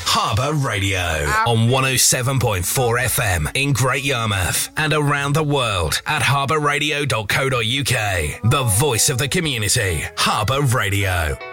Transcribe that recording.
Harbour Radio on 107.4 FM in Great Yarmouth and around the world at harbourradio.co.uk. The voice of the community. Harbour Radio.